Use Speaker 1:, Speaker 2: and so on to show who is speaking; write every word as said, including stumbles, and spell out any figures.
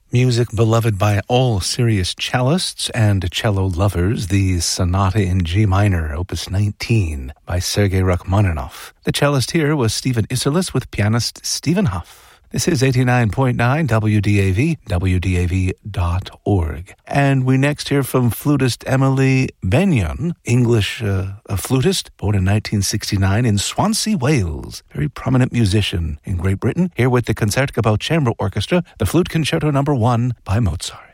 Speaker 1: Music beloved by all serious cellists and cello lovers, the Sonata in G minor, opus nineteen, by Sergei Rachmaninoff. The cellist here was Stephen Isserlis with pianist Stephen Huff. This is eighty-nine point nine W D A V, W D A V dot org. And we next hear from flutist Emily Benyon, English uh, a flutist, born in nineteen sixty-nine in Swansea, Wales. Very prominent musician in Great Britain, here with the Concertgebouw Chamber Orchestra, the Flute Concerto number one by Mozart.